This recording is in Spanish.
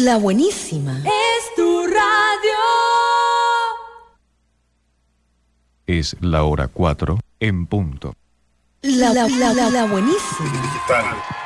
La buenísima. Es tu radio. Es la hora 4 en punto. La buenísima.